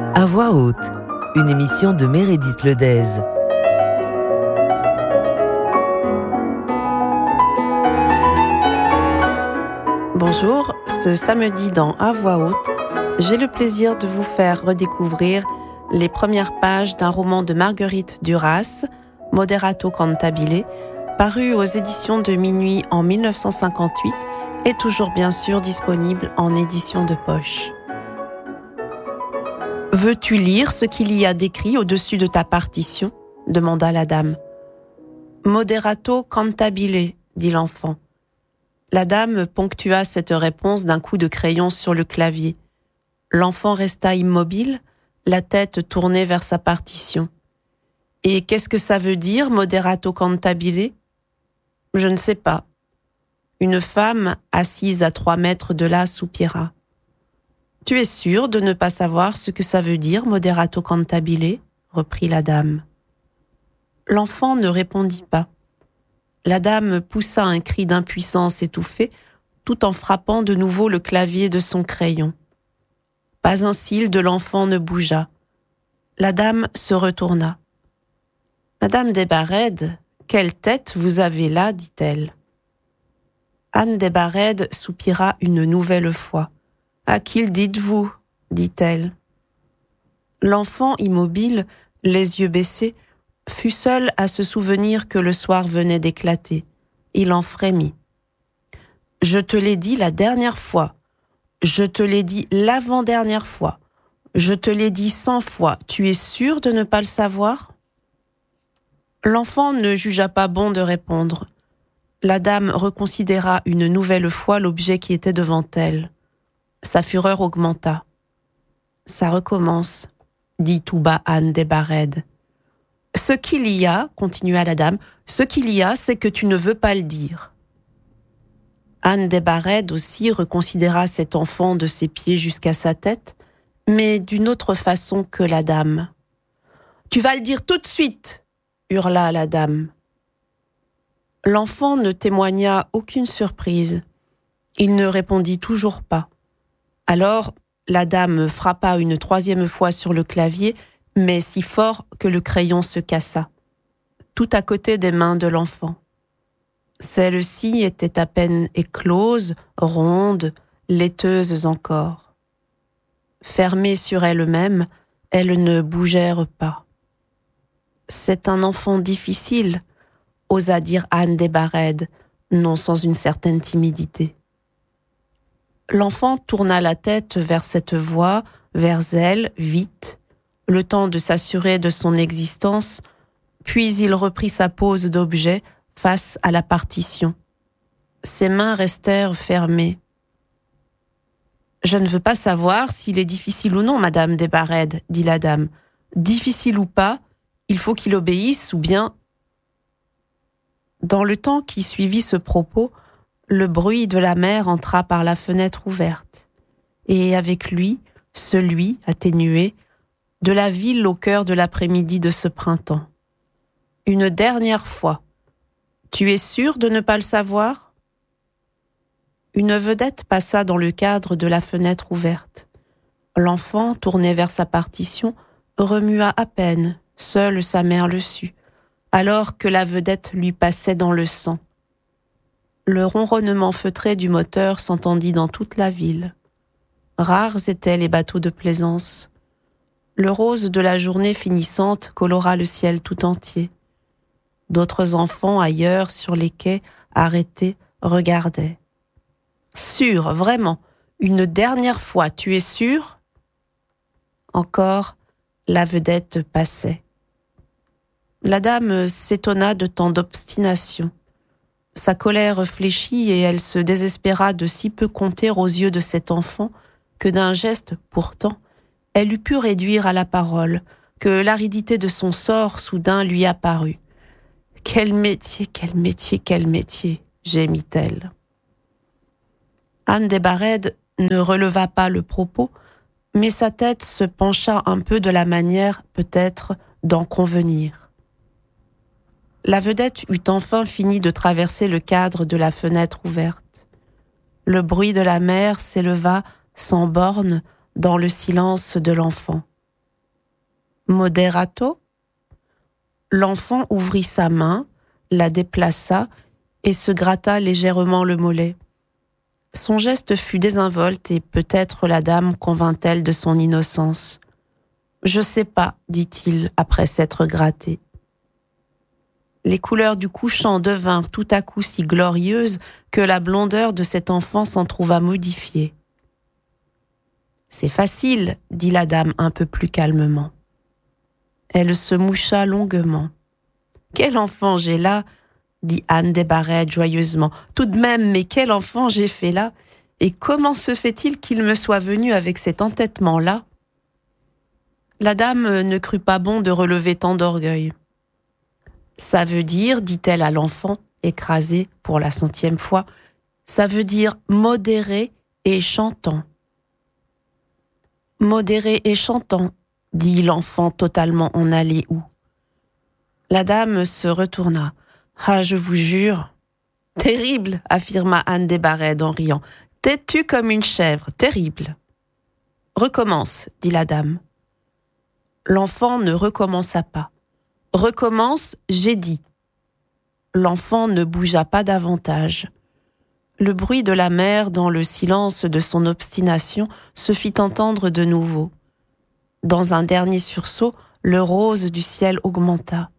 À voix haute, une émission de Meredith Ledez. Bonjour, ce samedi dans À voix haute, j'ai le plaisir de vous faire redécouvrir les premières pages d'un roman de Marguerite Duras, Moderato Cantabile, paru aux éditions de Minuit en 1958 et toujours bien sûr disponible en édition de poche. « Veux-tu lire ce qu'il y a d'écrit au-dessus de ta partition ?» demanda la dame. « Moderato Cantabile » dit l'enfant. La dame ponctua cette réponse d'un coup de crayon sur le clavier. L'enfant resta immobile, la tête tournée vers sa partition. « Et qu'est-ce que ça veut dire, Moderato Cantabile ?» ?»« Je ne sais pas. » Une femme, assise à 3 mètres de là, soupira. « Tu es sûre de ne pas savoir ce que ça veut dire, Moderato Cantabile ?» reprit la dame. L'enfant ne répondit pas. La dame poussa un cri d'impuissance étouffée, tout en frappant de nouveau le clavier de son crayon. Pas un cil de l'enfant ne bougea. La dame se retourna. « Madame Desbarèdes, quelle tête vous avez là, dit-elle. » Anne Desbarèdes soupira une nouvelle fois. « À qui le dites-vous ?» dit-elle. L'enfant immobile, les yeux baissés, fut seul à se souvenir que le soir venait d'éclater. Il en frémit. « Je te l'ai dit la dernière fois. Je te l'ai dit l'avant-dernière fois. Je te l'ai dit 100 fois. Tu es sûr de ne pas le savoir ?» L'enfant ne jugea pas bon de répondre. La dame reconsidéra une nouvelle fois l'objet qui était devant elle. Sa fureur augmenta. « Ça recommence, » dit tout bas Anne Desbarèdes. « Ce qu'il y a, » continua la dame, « ce qu'il y a, c'est que tu ne veux pas le dire. » Anne Desbarèdes aussi reconsidéra cet enfant de ses pieds jusqu'à sa tête, mais d'une autre façon que la dame. « Tu vas le dire tout de suite !» hurla la dame. L'enfant ne témoigna aucune surprise. Il ne répondit toujours pas. Alors, la dame frappa une 3e fois sur le clavier, mais si fort que le crayon se cassa, tout à côté des mains de l'enfant. Celles-ci étaient à peine écloses, rondes, laiteuses encore. Fermées sur elles-mêmes, elles ne bougèrent pas. « C'est un enfant difficile », osa dire Anne Desbarèdes, non sans une certaine timidité. L'enfant tourna la tête vers cette voix, vers elle, vite, le temps de s'assurer de son existence, puis il reprit sa pose d'objet face à la partition. Ses mains restèrent fermées. « Je ne veux pas savoir s'il est difficile ou non, Madame Desbarèdes, » dit la dame. « Difficile ou pas, il faut qu'il obéisse ou bien... » Dans le temps qui suivit ce propos, le bruit de la mer entra par la fenêtre ouverte, et avec lui, celui, atténué, de la ville au cœur de l'après-midi de ce printemps. Une dernière fois. « Tu es sûr de ne pas le savoir ?» Une vedette passa dans le cadre de la fenêtre ouverte. L'enfant, tourné vers sa partition, remua à peine, seule sa mère le sut, alors que la vedette lui passait dans le sang. Le ronronnement feutré du moteur s'entendit dans toute la ville. Rares étaient les bateaux de plaisance. Le rose de la journée finissante colora le ciel tout entier. D'autres enfants, ailleurs, sur les quais, arrêtés, regardaient. « Sûr, vraiment, une dernière fois, tu es sûr ?» Encore, la vedette passait. La dame s'étonna de tant d'obstination. Sa colère fléchit et elle se désespéra de si peu compter aux yeux de cet enfant que d'un geste, pourtant, elle eût pu réduire à la parole, que l'aridité de son sort soudain lui apparut. « Quel métier, quel métier, quel métier !» gémit-elle. Anne Desbarèdes ne releva pas le propos, mais sa tête se pencha un peu de la manière, peut-être, d'en convenir. La vedette eut enfin fini de traverser le cadre de la fenêtre ouverte. Le bruit de la mer s'éleva sans borne dans le silence de l'enfant. Moderato ?» L'enfant ouvrit sa main, la déplaça et se gratta légèrement le mollet. Son geste fut désinvolte et peut-être la dame convint-elle de son innocence. « Je sais pas, dit-il après s'être gratté. » Les couleurs du couchant devinrent tout à coup si glorieuses que la blondeur de cet enfant s'en trouva modifiée. « C'est facile, dit la dame un peu plus calmement. » Elle se moucha longuement. « Quel enfant j'ai là !» dit Anne Desbarrettes joyeusement. « Tout de même, mais quel enfant j'ai fait là ! Et comment se fait-il qu'il me soit venu avec cet entêtement-là » La dame ne crut pas bon de relever tant d'orgueil. « Ça veut dire, dit-elle à l'enfant, écrasé pour la 100e fois, ça veut dire modéré et chantant. » Modéré et chantant, dit l'enfant totalement en allée où. La dame se retourna. « Ah, je vous jure !»« Terrible !» affirma Anne Desbarrettes en riant. « Têtue comme une chèvre, terrible !»« Recommence, » dit la dame. L'enfant ne recommença pas. « Recommence, j'ai dit. » L'enfant ne bougea pas davantage. Le bruit de la mer dans le silence de son obstination se fit entendre de nouveau. Dans un dernier sursaut, le rose du ciel augmenta.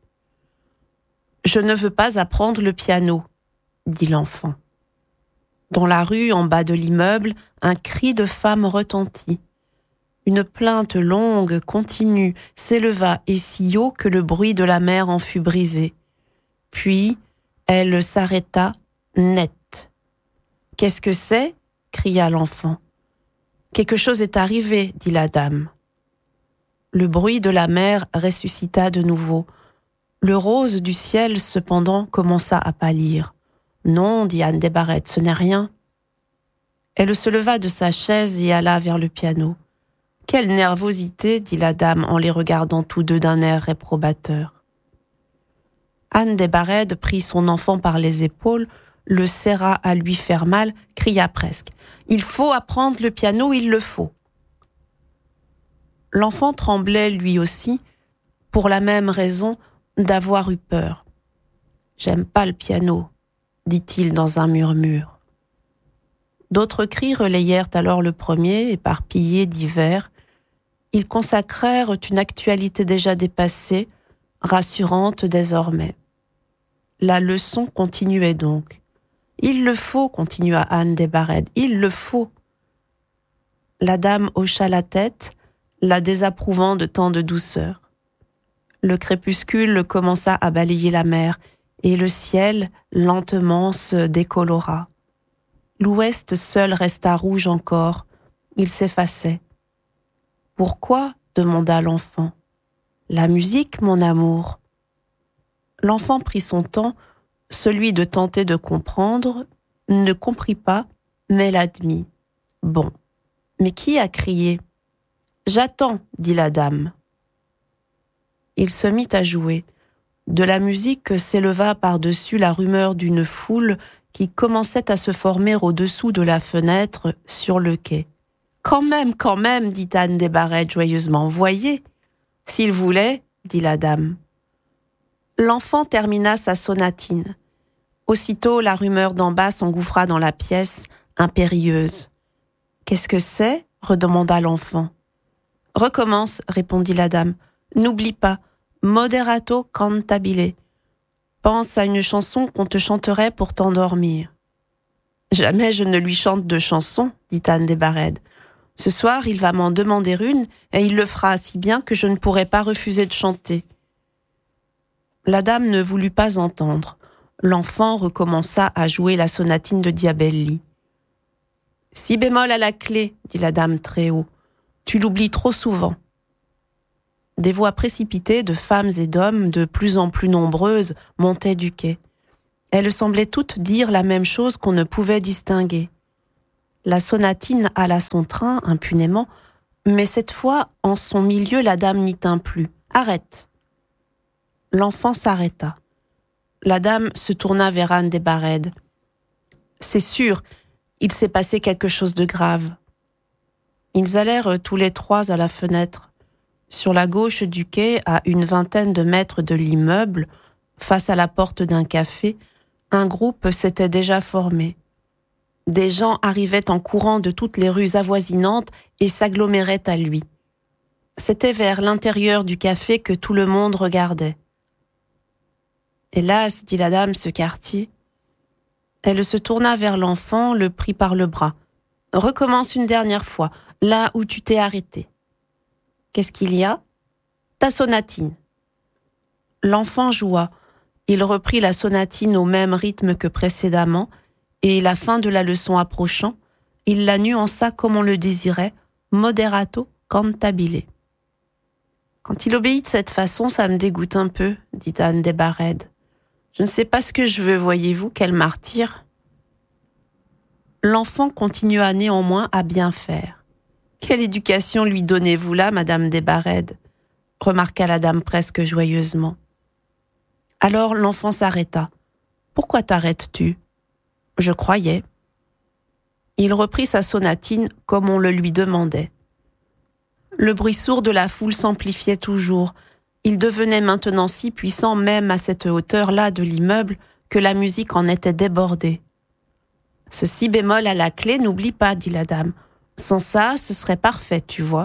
« Je ne veux pas apprendre le piano, » dit l'enfant. Dans la rue, en bas de l'immeuble, un cri de femme retentit. Une plainte longue, continue, s'éleva et si haut que le bruit de la mer en fut brisé. Puis, elle s'arrêta net. « Qu'est-ce que c'est ?» cria l'enfant. « Quelque chose est arrivé, » dit la dame. Le bruit de la mer ressuscita de nouveau. Le rose du ciel, cependant, commença à pâlir. « Non, dit Anne Desbarrettes, ce n'est rien. » Elle se leva de sa chaise et alla vers le piano. « Quelle nervosité, dit la dame en les regardant tous deux d'un air réprobateur. » Anne Desbarrettes prit son enfant par les épaules, le serra à lui faire mal, cria presque. « Il faut apprendre le piano, il le faut. » L'enfant tremblait lui aussi, pour la même raison d'avoir eu peur. « J'aime pas le piano, » dit-il dans un murmure. D'autres cris relayèrent alors le premier, éparpillés, divers. Ils consacrèrent une actualité déjà dépassée, rassurante désormais. La leçon continuait donc. « Il le faut, » continua Anne Desbarrettes, « il le faut. » La dame hocha la tête, la désapprouvant de tant de douceur. Le crépuscule commença à balayer la mer, et le ciel, lentement, se décolora. L'ouest seul resta rouge encore. Il s'effaçait. « Pourquoi ?» demanda l'enfant. « La musique, mon amour. » L'enfant prit son temps, celui de tenter de comprendre, ne comprit pas, mais l'admit. « Bon. Mais qui a crié ?»« J'attends, » dit la dame. Il se mit à jouer. De la musique s'éleva par-dessus la rumeur d'une foule qui commençait à se former au-dessous de la fenêtre sur le quai. « Quand même, dit Anne Desbarrettes joyeusement. « Voyez !»« S'il voulait, » dit la dame. L'enfant termina sa sonatine. Aussitôt, la rumeur d'en bas s'engouffra dans la pièce, impérieuse. « Qu'est-ce que c'est ?» redemanda l'enfant. « Recommence, » répondit la dame. « N'oublie pas, moderato cantabile. Pense à une chanson qu'on te chanterait pour t'endormir. »« Jamais je ne lui chante de chanson, » dit Anne Desbarrettes. « Ce soir, il va m'en demander une et il le fera si bien que je ne pourrai pas refuser de chanter. » La dame ne voulut pas entendre. L'enfant recommença à jouer la sonatine de Diabelli. « Si bémol à la clé, » dit la dame très haut. « Tu l'oublies trop souvent. » Des voix précipitées de femmes et d'hommes, de plus en plus nombreuses, montaient du quai. Elles semblaient toutes dire la même chose qu'on ne pouvait distinguer. La sonatine alla son train, impunément, mais cette fois, en son milieu, la dame n'y tint plus. « Arrête !» L'enfant s'arrêta. La dame se tourna vers Anne Desbarrettes. « C'est sûr, il s'est passé quelque chose de grave. » Ils allèrent tous les trois à la fenêtre. Sur la gauche du quai, à une vingtaine de mètres de l'immeuble, face à la porte d'un café, un groupe s'était déjà formé. Des gens arrivaient en courant de toutes les rues avoisinantes et s'aggloméraient à lui. C'était vers l'intérieur du café que tout le monde regardait. « Hélas, dit la dame, ce quartier. » Elle se tourna vers l'enfant, le prit par le bras. « Recommence une dernière fois, là où tu t'es arrêté. » « Qu'est-ce qu'il y a ? » ?»« Ta sonatine. » L'enfant joua. Il reprit la sonatine au même rythme que précédemment, et la fin de la leçon approchant, il la nuança comme on le désirait, moderato cantabile. « Quand il obéit de cette façon, ça me dégoûte un peu, dit Anne Desbarèdes. Je ne sais pas ce que je veux, voyez-vous, quel martyr. » L'enfant continua néanmoins à bien faire. « Quelle éducation lui donnez-vous là, Madame Desbarèdes ?» remarqua la dame presque joyeusement. Alors l'enfant s'arrêta. « Pourquoi t'arrêtes-tu ?»« Je croyais. » Il reprit sa sonatine comme on le lui demandait. Le bruit sourd de la foule s'amplifiait toujours. Il devenait maintenant si puissant même à cette hauteur-là de l'immeuble que la musique en était débordée. « Ce si bémol à la clé, n'oublie pas, dit la dame. Sans ça, ce serait parfait, tu vois. »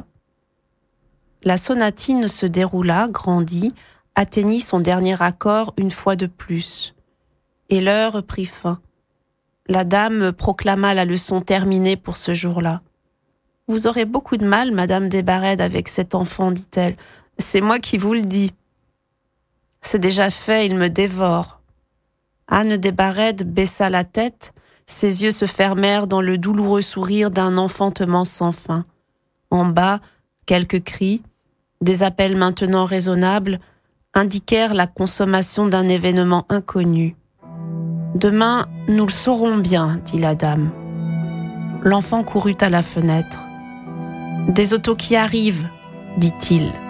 La sonatine se déroula, grandit, atteignit son dernier accord une fois de plus. Et l'heure prit fin. La dame proclama la leçon terminée pour ce jour-là. « Vous aurez beaucoup de mal, Madame Desbarèdes, avec cet enfant, dit-elle. C'est moi qui vous le dis. »« C'est déjà fait, il me dévore. » Anne Desbarèdes baissa la tête. Ses yeux se fermèrent dans le douloureux sourire d'un enfantement sans fin. En bas, quelques cris, des appels maintenant raisonnables, indiquèrent la consommation d'un événement inconnu. « Demain, nous le saurons bien, dit la dame. » L'enfant courut à la fenêtre. « Des autos qui arrivent, dit-il.